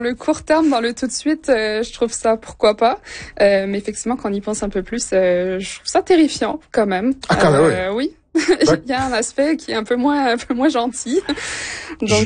Le court terme dans le tout de suite, je trouve ça pourquoi pas. Mais effectivement, quand on y pense un peu plus, je trouve ça terrifiant quand même. Ah, quand même, oui. Il y a un aspect qui est un peu moins gentil. Donc,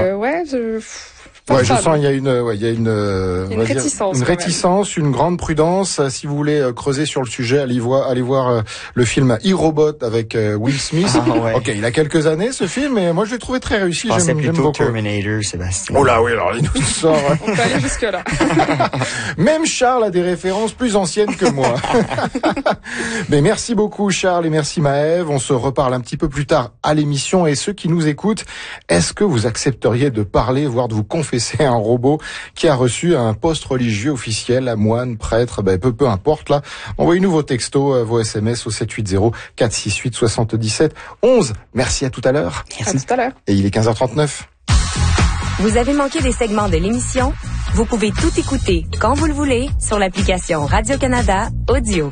je sens il y a une réticence, une grande prudence. Si vous voulez creuser sur le sujet, allez voir le film iRobot avec Will Smith. Ok, il a quelques années ce film, mais moi je l'ai trouvé très réussi. J'aime beaucoup. Terminator, Sébastien. Oh là oui, alors il nous sort. On peut aller jusque là. Même Charles a des références plus anciennes que moi. Mais merci beaucoup Charles et merci Maëve. On se reparle un petit peu plus tard à l'émission. Et ceux qui nous écoutent, est-ce que vous accepteriez de parler, voire de vous confesser un robot qui a reçu un poste religieux officiel, moine, prêtre, peu importe là. Envoyez-nous vos textos, vos SMS au 780 468 77 11. Merci, à tout à l'heure. Merci. À tout à l'heure. Et il est 15h39. Vous avez manqué des segments de l'émission? Vous pouvez tout écouter quand vous le voulez sur l'application Radio-Canada Audio.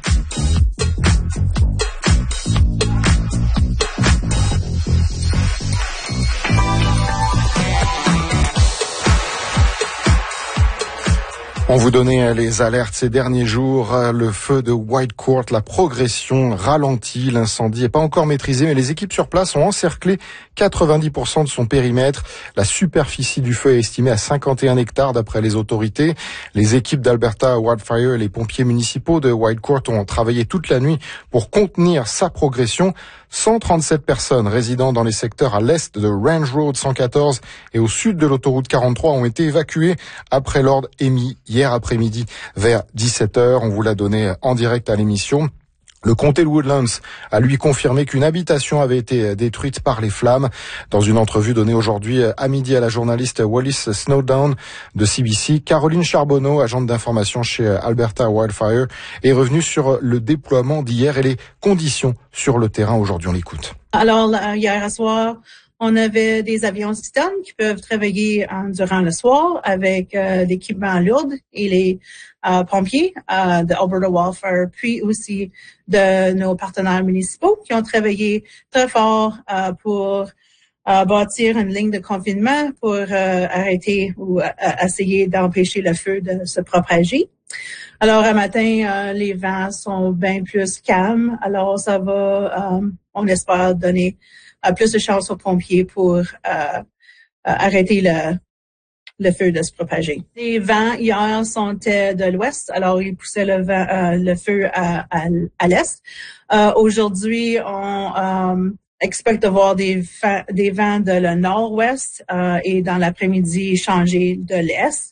On vous donnait les alertes ces derniers jours. Le feu de Whitecourt, la progression ralentit. L'incendie n'est pas encore maîtrisé, mais les équipes sur place ont encerclé 90% de son périmètre. La superficie du feu est estimée à 51 hectares d'après les autorités. Les équipes d'Alberta Wildfire et les pompiers municipaux de Whitecourt ont travaillé toute la nuit pour contenir sa progression. 137 personnes résidant dans les secteurs à l'est de Range Road 114 et au sud de l'autoroute 43 ont été évacuées après l'ordre émis hier après-midi vers 17h. On vous l'a donné en direct à l'émission. Le comté de Woodlands a lui confirmé qu'une habitation avait été détruite par les flammes. Dans une entrevue donnée aujourd'hui à midi à la journaliste Wallis Snowdown de CBC, Caroline Charbonneau, agente d'information chez Alberta Wildfire, est revenue sur le déploiement d'hier et les conditions sur le terrain aujourd'hui. On l'écoute. Alors, hier soir, on avait des avions citernes qui peuvent travailler durant le soir avec l'équipement lourd et les pompiers de Alberta Wildfire, puis aussi de nos partenaires municipaux qui ont travaillé très fort pour bâtir une ligne de confinement pour arrêter ou essayer d'empêcher le feu de se propager. Alors, un matin, les vents sont bien plus calmes. Alors, ça va, on espère donner plus de chance aux pompiers pour arrêter le feu de se propager. Les vents hier sont de l'ouest, alors ils poussaient le feu à l'est. Aujourd'hui, on expecte de voir des vents de le nord-ouest et dans l'après-midi changer de l'est.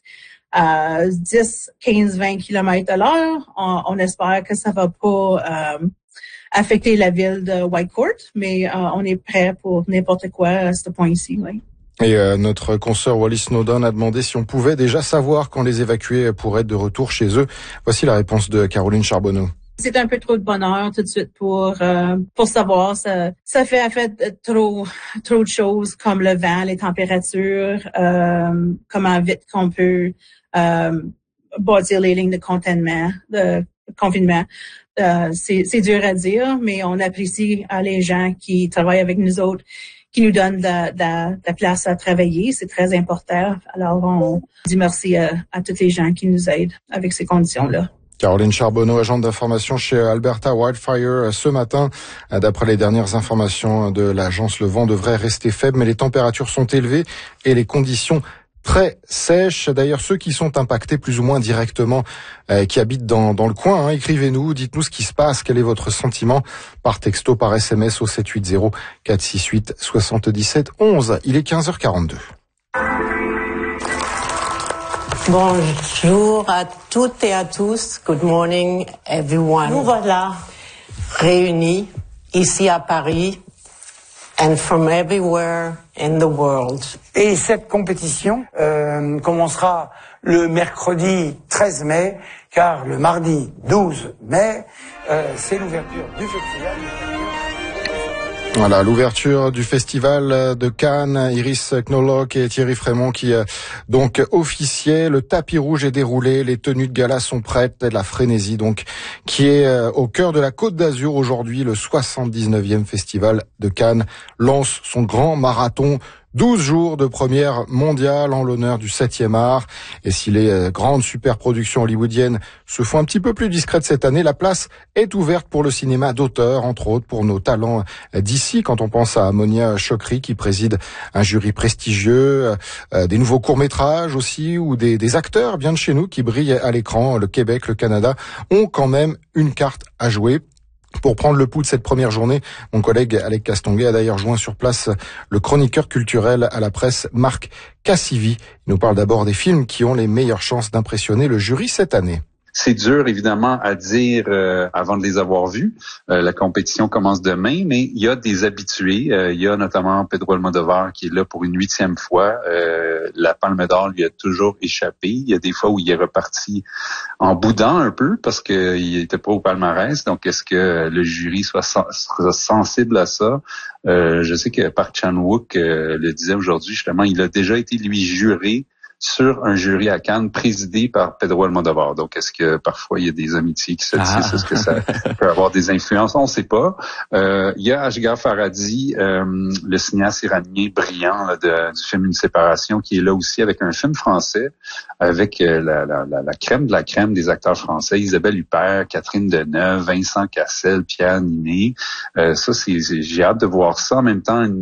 10, 15, 20 km à l'heure. On espère que ça va pas affecter la ville de Whitecourt, mais on est prêt pour n'importe quoi à ce point-ci, oui. Et notre consoeur Wallis Snowdown a demandé si on pouvait déjà savoir quand les évacués pourraient être de retour chez eux. Voici la réponse de Caroline Charbonneau. C'est un peu trop de bonheur tout de suite pour savoir. Ça fait trop de choses comme le vent, les températures, comment vite qu'on peut bâtir les lignes de confinement. C'est dur à dire, mais on apprécie les gens qui travaillent avec nous autres, qui nous donnent de la place à travailler. C'est très important. Alors, on dit merci à tous les gens qui nous aident avec ces conditions-là. Caroline Charbonneau, agente d'information chez Alberta Wildfire. Ce matin, d'après les dernières informations de l'agence, le vent devrait rester faible, mais les températures sont élevées et les conditions très sèches. D'ailleurs, ceux qui sont impactés plus ou moins directement, qui habitent dans le coin, écrivez-nous, dites-nous ce qui se passe, quel est votre sentiment par texto, par SMS au 780 468 77 11. Il est 15h42. Bonjour à toutes et à tous. Good morning, everyone. Nous voilà réunis ici à Paris and from everywhere in the world. Et cette compétition commencera le mercredi 13 mai, car le mardi 12 mai, c'est l'ouverture du festival. Voilà, l'ouverture du festival de Cannes, Iris Knolock et Thierry Frémont qui donc officiaient. Le tapis rouge est déroulé, les tenues de gala sont prêtes, la frénésie donc qui est au cœur de la Côte d'Azur aujourd'hui. Le 79e festival de Cannes lance son grand marathon 12 jours de première mondiale en l'honneur du 7e art. Et si les grandes superproductions hollywoodiennes se font un petit peu plus discrètes cette année, la place est ouverte pour le cinéma d'auteur, entre autres pour nos talents d'ici. Quand on pense à Monia Chokri qui préside un jury prestigieux, des nouveaux courts-métrages aussi, ou des acteurs bien de chez nous qui brillent à l'écran. Le Québec, le Canada ont quand même une carte à jouer. Pour prendre le pouls de cette première journée, mon collègue Alec Castonguay a d'ailleurs joint sur place le chroniqueur culturel à la presse Marc Cassivi. Il nous parle d'abord des films qui ont les meilleures chances d'impressionner le jury cette année. C'est dur, évidemment, à dire avant de les avoir vus. La compétition commence demain, mais il y a des habitués. Il y a notamment Pedro Almodovar qui est là pour une 8e fois. La Palme d'Or lui a toujours échappé. Il y a des fois où il est reparti en boudant un peu parce qu'il était pas au palmarès. Donc, est-ce que le jury sera sensible à ça? Je sais que Park Chan-wook le disait aujourd'hui, justement, il a déjà été, lui, juré sur un jury à Cannes présidé par Pedro Almodovar. Donc, est-ce que parfois il y a des amitiés qui se tissent? Est-ce que ça peut avoir des influences? On ne sait pas. Il y a Asghar Farhadi, le cinéaste iranien brillant là, du film Une séparation, qui est là aussi avec un film français, avec la crème de la crème des acteurs français, Isabelle Huppert, Catherine Deneuve, Vincent Cassel, Pierre Ninet. Ça, j'ai hâte de voir ça. En même temps, je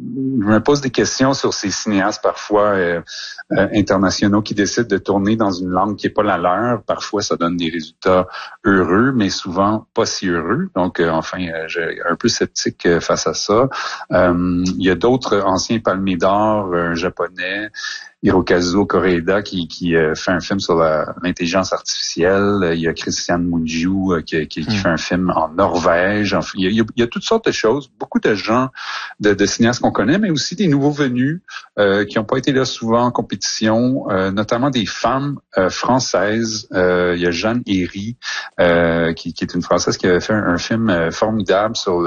me pose des questions sur ces cinéastes parfois internationaux qui décident de tourner dans une langue qui est pas la leur. Parfois, ça donne des résultats heureux, mais souvent pas si heureux. Donc, j'ai un peu sceptique face à ça. Il y a d'autres anciens palmiers d'or, un japonais, Hirokazu Koreeda qui fait un film sur l'intelligence artificielle. Il y a Christian Mungiu qui fait un film en Norvège. Enfin, il y a toutes sortes de choses. Beaucoup de gens, de cinéastes qu'on connaît, mais aussi des nouveaux venus qui n'ont pas été là souvent en compétition, notamment des femmes françaises. Il y a Jeanne Herry qui est une Française qui avait fait un film formidable sur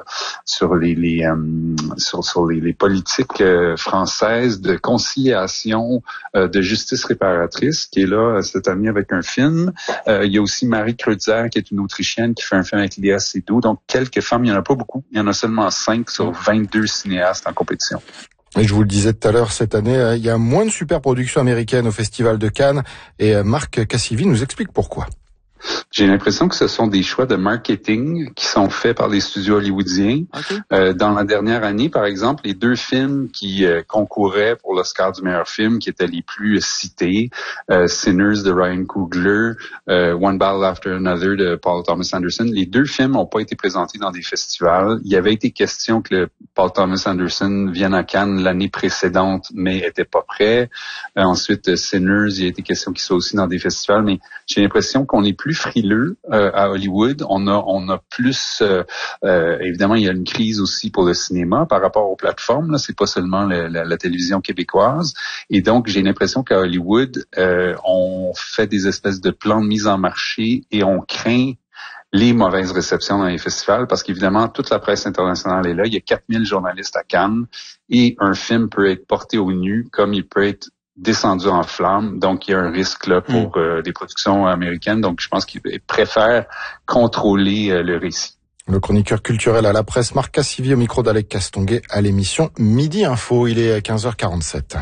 les politiques françaises de conciliation, de justice réparatrice, qui est là cette année avec un film. Il y a aussi Marie Kreutzer, qui est une Autrichienne, qui fait un film avec Léa Seydoux. Donc, quelques femmes, il n'y en a pas beaucoup. Il y en a seulement 5 sur 22 cinéastes en compétition. Et je vous le disais tout à l'heure, cette année, il y a moins de superproductions américaines au Festival de Cannes. Et Marc Cassivi nous explique pourquoi. J'ai l'impression que ce sont des choix de marketing qui sont faits par les studios hollywoodiens. Okay. Dans la dernière année, par exemple, les 2 films qui concouraient pour l'Oscar du meilleur film, qui étaient les plus cités, Sinners de Ryan Coogler, One Battle After Another de Paul Thomas Anderson, les 2 films n'ont pas été présentés dans des festivals. Il y avait été question que Paul Thomas Anderson vienne à Cannes l'année précédente, mais était pas prêt. Ensuite, Sinners, il y a été question qu'il soit aussi dans des festivals, mais j'ai l'impression qu'on est plus frileux à Hollywood. On a plus évidemment, il y a une crise aussi pour le cinéma par rapport aux plateformes. Là, c'est pas seulement la télévision québécoise. Et donc, j'ai l'impression qu'à Hollywood, on fait des espèces de plans de mise en marché et on craint les mauvaises réceptions dans les festivals parce qu'évidemment, toute la presse internationale est là. Il y a 4000 journalistes à Cannes et un film peut être porté au nu comme il peut être descendu en flammes. Donc, il y a un risque là pour des productions américaines. Donc, je pense qu'ils préfèrent contrôler le récit. Le chroniqueur culturel à la presse, Marc Cassivi, au micro d'Alec Castonguay à l'émission Midi Info. Il est 15h47.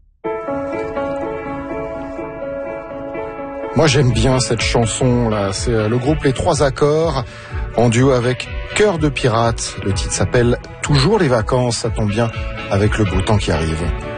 Moi, j'aime bien cette chanson-là. C'est le groupe Les Trois Accords, en duo avec Cœur de Pirate. Le titre s'appelle Toujours les vacances. Ça tombe bien avec le beau temps qui arrive.